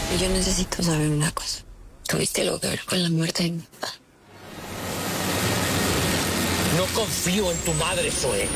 Y yo necesito saber una cosa. ¿Tuviste algo que ver con la muerte de mi papá? No confío en tu madre, Zoe.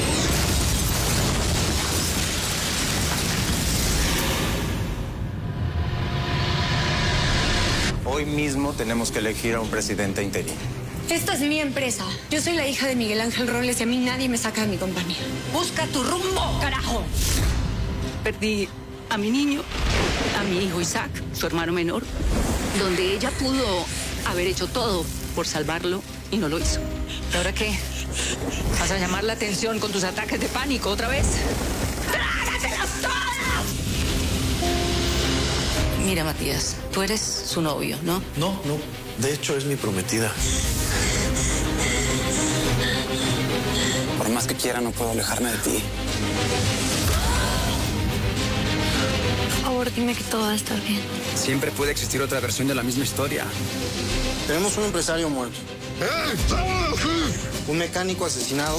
Hoy mismo tenemos que elegir a un presidente interino. Esta es mi empresa. Yo soy la hija de Miguel Ángel Robles y a mí nadie me saca de mi compañía. ¡Busca tu rumbo, carajo! Perdí a mi niño, a mi hijo Isaac, su hermano menor, donde ella pudo haber hecho todo por salvarlo y no lo hizo. ¿Y ahora qué? ¿Vas a llamar la atención con tus ataques de pánico otra vez? ¡Trágatelas todas! Mira, Matías, tú eres su novio, ¿no? No. De hecho, es mi prometida. Por más que quiera, no puedo alejarme de ti. Por favor, dime que todo va a estar bien. Siempre puede existir otra versión de la misma historia. Tenemos un empresario muerto. Un mecánico asesinado.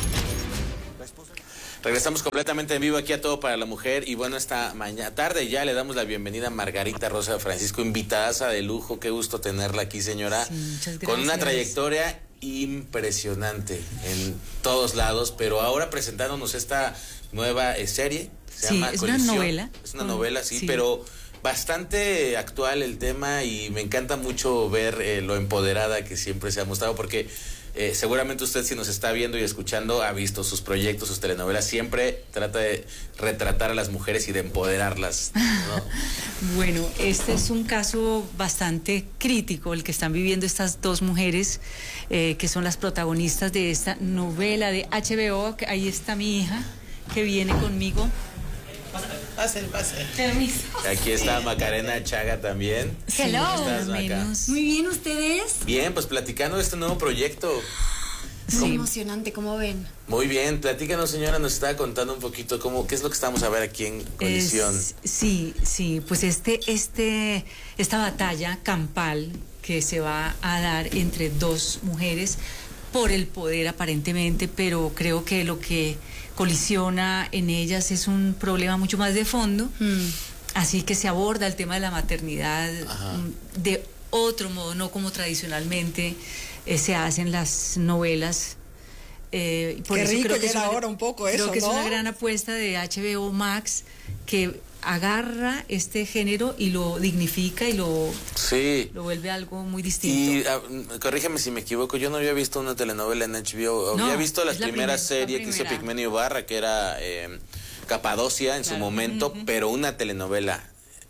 Regresamos completamente en vivo aquí a Todo para la Mujer y bueno, esta tarde ya le damos la bienvenida a Margarita Rosa Francisco, invitadaza de lujo, qué gusto tenerla aquí, señora, sí, muchas gracias. Con una trayectoria impresionante en todos lados, pero ahora presentándonos esta nueva serie, se llama es Colisión. una novela. Es una novela, sí, pero bastante actual el tema y me encanta mucho ver lo empoderada que siempre se ha mostrado porque seguramente usted, si nos está viendo y escuchando, ha visto sus proyectos, sus telenovelas, siempre trata de retratar a las mujeres y de empoderarlas, ¿no? Bueno, este es un caso bastante crítico, el que están viviendo estas dos mujeres, que son las protagonistas de esta novela de HBO. Ahí está mi hija, que viene conmigo. Pase. Permiso. Aquí está Macarena Chaga también. Hello. ¿Cómo estás, Maca? Muy bien, ¿ustedes? Bien, pues platicando de este nuevo proyecto. Muy emocionante, ¿cómo ven? Muy bien, platícanos, señora, nos estaba contando un poquito qué es lo que estamos a ver aquí en Colisión. Sí, pues esta batalla campal que se va a dar entre dos mujeres por el poder aparentemente, pero creo que lo que colisiona en ellas es un problema mucho más de fondo, así que se aborda el tema de la maternidad de otro modo, no como tradicionalmente se hacen las novelas. Por Qué eso rico, creo que ya era ahora un poco eso, creo que ¿no? es una gran apuesta de HBO Max que agarra este género y lo dignifica y lo vuelve algo muy distinto. Y corrígeme si me equivoco, yo no había visto una telenovela en HBO, había visto las primeras series que hizo Pigmenio Ibarra, que era Capadocia en su momento, pero una telenovela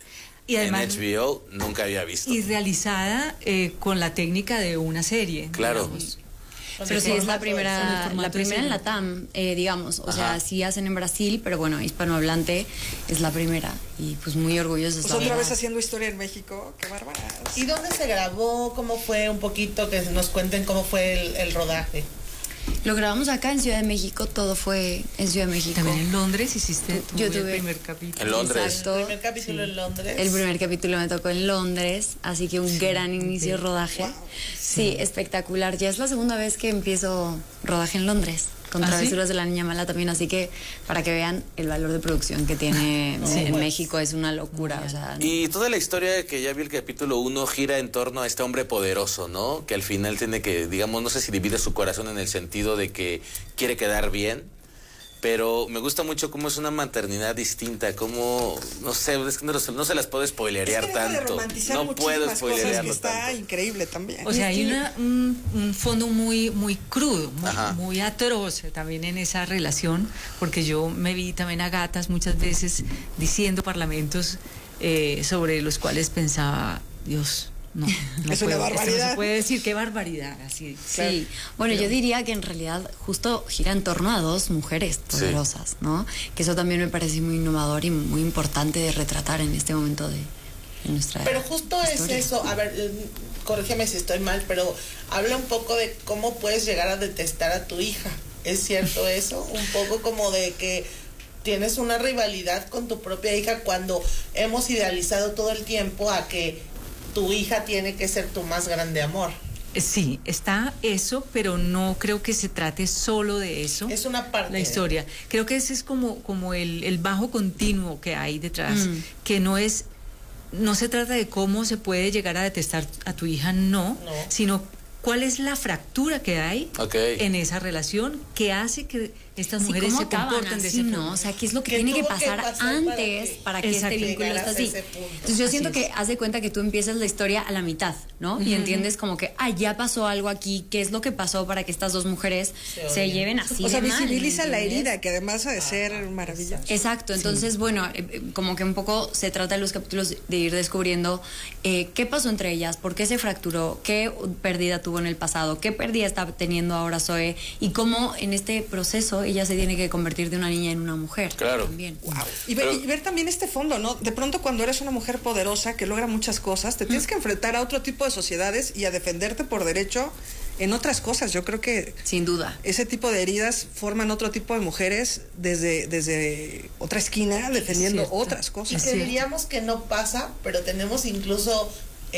y además, en HBO nunca había visto. Y realizada con la técnica de una serie. Claro. Digamos. Pero sí, es la primera en la TAM, digamos. O sea, sí hacen en Brasil, pero bueno, hispanohablante es la primera. Y pues muy orgullosos. Pues otra vez haciendo historia en México, qué bárbaras. ¿Y dónde se grabó? ¿Cómo fue? Un poquito que nos cuenten cómo fue el rodaje. Lo grabamos acá en Ciudad de México, todo fue en Ciudad de México. También en Londres hiciste yo tuve el primer capítulo. En Londres. Exacto. El primer capítulo en Londres. El primer capítulo me tocó en Londres, así que un gran inicio de rodaje. Wow. Sí, espectacular. Ya es la segunda vez que empiezo rodaje en Londres. Con Travesuras de la Niña Mala también, así que para que vean el valor de producción que tiene en México, es una locura. O sea, y toda la historia que ya vi el capítulo 1 gira en torno a este hombre poderoso, ¿no? Que al final tiene que, digamos, no sé si divide su corazón en el sentido de que quiere quedar bien, pero me gusta mucho cómo es una maternidad distinta, cómo, no sé, es que no se las puedo spoilerear tanto. No puedo spoilerearlo está tanto. Increíble también. O sea, hay un fondo muy crudo, muy atroz también en esa relación, porque yo me vi también a gatas muchas veces diciendo parlamentos sobre los cuales pensaba, Dios, no es una barbaridad. No se puede decir, qué barbaridad, así. Claro. Sí, bueno, yo diría que en realidad justo gira en torno a dos mujeres poderosas, ¿no? Que eso también me parece muy innovador y muy importante de retratar en este momento de nuestra Pero justo historia. es eso, a ver, corrígeme si estoy mal, pero habla un poco de cómo puedes llegar a detestar a tu hija. ¿Es cierto eso? Un poco como de que tienes una rivalidad con tu propia hija cuando hemos idealizado todo el tiempo a que tu hija tiene que ser tu más grande amor. Sí, está eso, pero no creo que se trate solo de eso. Es una parte. La historia. Creo que ese es como el bajo continuo que hay detrás, que no es no se trata de cómo se puede llegar a detestar a tu hija, no. Sino cuál es la fractura que hay en esa relación que hace que estas mujeres se comporten de ese no, modo. o sea, qué es lo que tiene que pasar antes para que este vínculo esté así. Entonces yo siento que haz de cuenta que tú empiezas la historia a la mitad, ¿no? Y entiendes como que, ya pasó algo aquí, ¿qué es lo que pasó para que estas dos mujeres se lleven así? O sea, de mal, visibiliza la ¿entiendes? herida, que además ha de ser maravillosa. Exacto, entonces bueno, como que un poco se trata en los capítulos de ir descubriendo qué pasó entre ellas, por qué se fracturó, qué pérdida tuvo en el pasado, qué pérdida está teniendo ahora Zoe y cómo en este proceso ella se tiene que convertir de una niña en una mujer. Claro. También. Wow. Y ver también este fondo, ¿no? De pronto cuando eres una mujer poderosa que logra muchas cosas, te tienes que enfrentar a otro tipo de sociedades y a defenderte por derecho en otras cosas. Yo creo que sin duda ese tipo de heridas forman otro tipo de mujeres desde otra esquina defendiendo otras cosas. Y diríamos que no pasa, pero tenemos incluso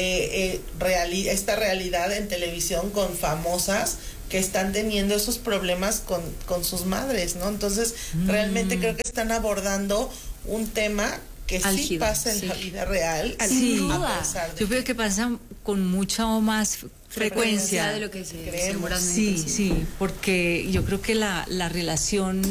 esta realidad en televisión con famosas que están teniendo esos problemas con sus madres, ¿no? Entonces, realmente creo que están abordando un tema que sí pasa en la vida real. Sin duda. Yo creo que pasa con mucha o más frecuencia de lo que creemos. Sí, porque yo creo que la relación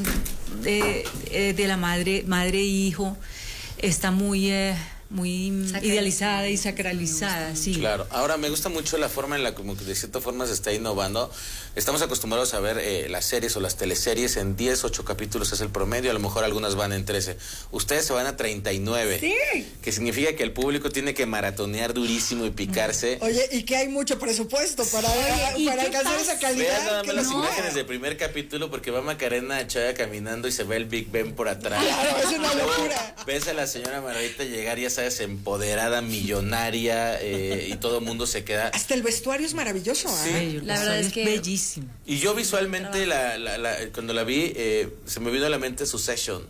de la madre e hijo está muy idealizada y sacralizada, sí. Claro. Ahora me gusta mucho la forma en la como que de cierta forma se está innovando. Estamos acostumbrados a ver las series o las teleseries en 10, 8 capítulos es el promedio, a lo mejor algunas van en 13. Ustedes se van a 39. Sí. Que significa que el público tiene que maratonear durísimo y picarse. Oye, y que hay mucho presupuesto para alcanzar esa calidad. Vean nada más las imágenes del primer capítulo porque va Macarena Chaya caminando y se ve el Big Ben por atrás. Claro, es una locura. Ves a la señora Margarita llegar, ya sabes, empoderada, millonaria, y todo el mundo se queda. Hasta el vestuario es maravilloso, Sí, la verdad es que bellísimo. Y yo visualmente cuando la vi se me vino a la mente Succession.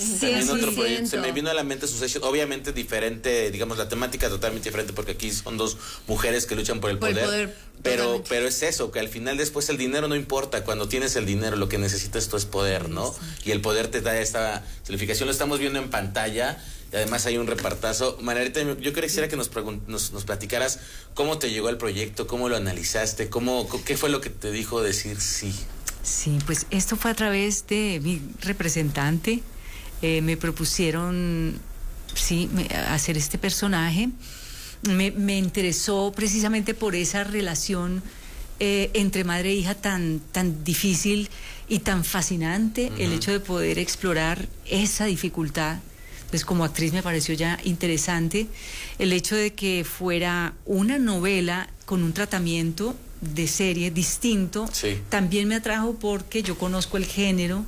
Se me vino a la mente Succession, obviamente diferente, digamos la temática totalmente diferente porque aquí son dos mujeres que luchan por el poder, pero es eso, que al final después el dinero no importa, cuando tienes el dinero lo que necesitas tú es poder, ¿no? Y el poder te da esta significación, lo estamos viendo en pantalla. Y además hay un repartazo. Margarita, yo quisiera que nos platicaras cómo te llegó el proyecto, cómo lo analizaste, qué fue lo que te dijo decir sí. Sí, pues esto fue a través de mi representante. Me propusieron, hacer este personaje. Me interesó precisamente por esa relación entre madre e hija tan difícil y tan fascinante, el hecho de poder explorar esa dificultad. Pues como actriz me pareció ya interesante el hecho de que fuera una novela con un tratamiento de serie distinto. Sí. También me atrajo porque yo conozco el género.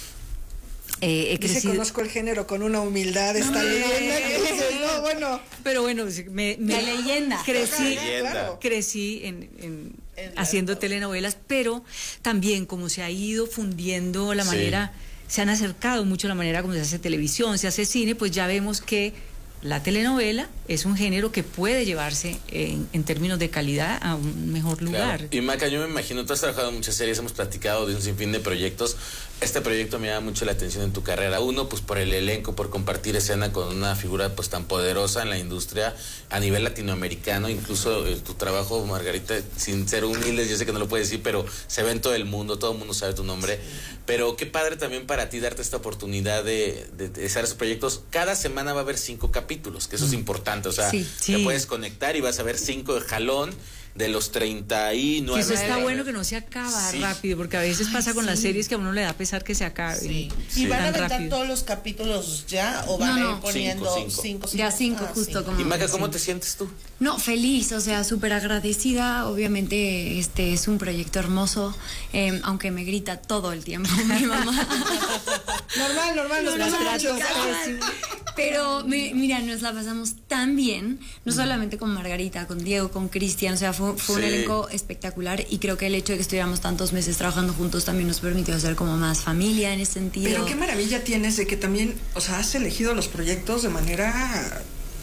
Conozco el género con una humildad, esta leyenda que dices, no, bueno. Pero bueno, la leyenda. Crecí en haciendo telenovelas, pero también como se ha ido fundiendo la manera, se han acercado mucho la manera como se hace televisión, se hace cine, pues ya vemos que la telenovela es un género que puede llevarse en términos de calidad a un mejor lugar. Claro. Y Maca, yo me imagino, tú has trabajado en muchas series, hemos platicado de un sinfín de proyectos. Este proyecto me llama mucho la atención en tu carrera. Uno, pues por el elenco, por compartir escena con una figura pues tan poderosa en la industria a nivel latinoamericano. Incluso tu trabajo, Margarita, sin ser humildes, yo sé que no lo puedes decir, pero se ve en todo el mundo sabe tu nombre. Pero qué padre también para ti darte esta oportunidad de hacer esos proyectos. Cada semana va a haber 5 capítulos, que eso es importante. O sea, te puedes conectar y vas a ver 5 de jalón. De los 39. Eso está bueno que no se acaba rápido, porque a veces pasa con las series que a uno le da pesar que se acabe. Sí. ¿Y van a aventar todos los capítulos ya o van a ir poniendo 5? Ya 5 justo como. Y Maca, ¿cómo te sientes tú? No, feliz, o sea, súper agradecida. Obviamente este es un proyecto hermoso, aunque me grita todo el tiempo mi mamá. Normal, nos pasa. Pero mira, nos la pasamos tan bien, no solamente con Margarita, con Diego, con Cristian, o sea, fue un elenco espectacular y creo que el hecho de que estuviéramos tantos meses trabajando juntos también nos permitió hacer como más familia en ese sentido. Pero qué maravilla tienes de que también, o sea, has elegido los proyectos de manera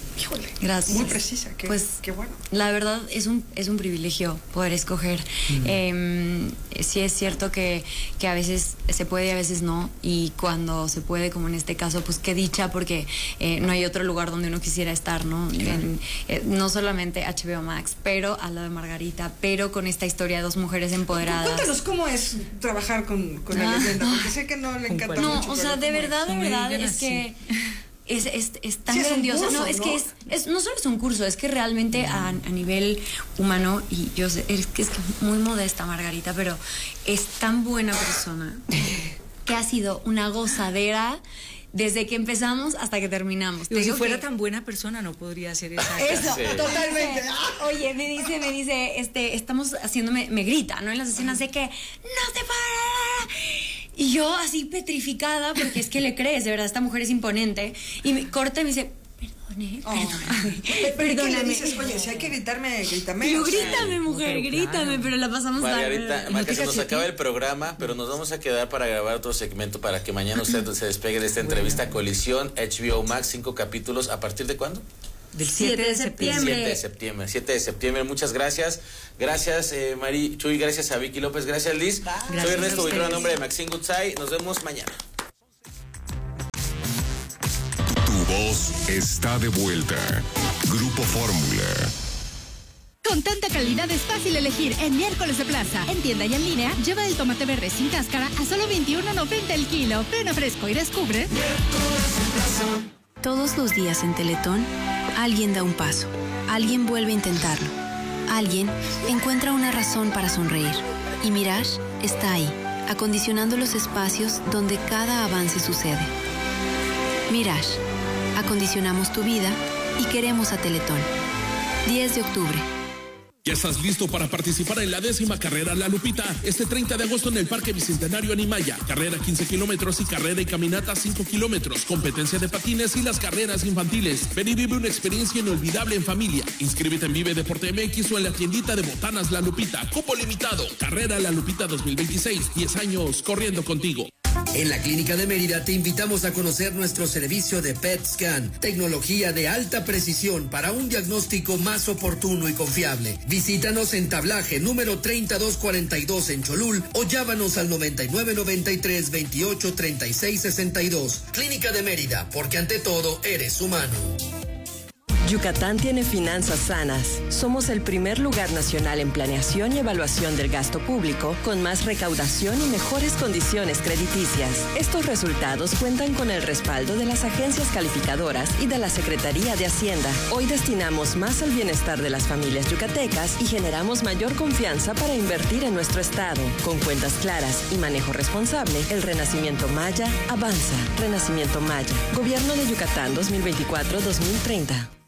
Híjole. Gracias. Muy precisa. Qué bueno. La verdad es un privilegio poder escoger. Sí es cierto que a veces se puede y a veces no. Y cuando se puede, como en este caso, pues qué dicha, porque no hay otro lugar donde uno quisiera estar, ¿no? No solamente HBO Max, pero a la de Margarita, pero con esta historia de dos mujeres empoderadas. Cuéntanos cómo es trabajar con la leyenda, porque sé que no le encanta mucho. No, o sea, de verdad es que... Es tan grandioso. Curso, no, es que no solo es un curso, es que realmente a nivel humano, y yo sé, es que muy modesta Margarita, pero es tan buena persona que ha sido una gozadera desde que empezamos hasta que terminamos. Si fuera tan buena persona no podría hacer esa eso, sí. totalmente. Oye, me dice, estamos haciéndome, me grita, ¿no? En las escenas de que no te para. Y yo así petrificada, porque es que le crees, de verdad, esta mujer es imponente. Y me corta y me dice, perdóname. ¿Qué le dices? Oye, si hay que grítame. Pero grítame, mujer, grítame, pero la pasamos Margarita, tan... se nos acaba el programa, pero nos vamos a quedar para grabar otro segmento para que mañana usted se despegue de esta entrevista. Colisión, HBO Max, 5 capítulos. ¿A partir de cuándo? Del 7 de septiembre. 7 de septiembre. Muchas gracias. Gracias, Mari Chuy. Gracias a Vicky López. Gracias, Liz. Gracias. Soy Ernesto Buitrón, a nombre de Maxine Goodside. Nos vemos mañana. Tu voz está de vuelta. Grupo Fórmula. Con tanta calidad es fácil elegir en Miércoles de Plaza. En tienda y en línea, lleva el tomate verde sin cáscara a solo $21.90 el kilo. Ven a Fresco y descubre. Todos los días en Teletón, alguien da un paso, alguien vuelve a intentarlo, alguien encuentra una razón para sonreír. Y Mirage está ahí, acondicionando los espacios donde cada avance sucede. Mirage, acondicionamos tu vida y queremos a Teletón. 10 de octubre. ¿Ya estás listo para participar en la 10ª carrera La Lupita? Este 30 de agosto en el Parque Bicentenario Animaya. Carrera 15 kilómetros y carrera y caminata 5 kilómetros. Competencia de patines y las carreras infantiles. Ven y vive una experiencia inolvidable en familia. Inscríbete en Vive Deporte MX o en la tiendita de botanas La Lupita. Cupo limitado. Carrera La Lupita 2026. 10 años corriendo contigo. En la Clínica de Mérida te invitamos a conocer nuestro servicio de PET Scan, tecnología de alta precisión para un diagnóstico más oportuno y confiable. Visítanos en Tablaje número 3242 en Cholul o llámanos al 9993 28 36 62. Clínica de Mérida, porque ante todo eres humano. Yucatán tiene finanzas sanas. Somos el primer lugar nacional en planeación y evaluación del gasto público, con más recaudación y mejores condiciones crediticias. Estos resultados cuentan con el respaldo de las agencias calificadoras y de la Secretaría de Hacienda. Hoy destinamos más al bienestar de las familias yucatecas y generamos mayor confianza para invertir en nuestro estado. Con cuentas claras y manejo responsable, el Renacimiento Maya avanza. Renacimiento Maya. Gobierno de Yucatán 2024-2030.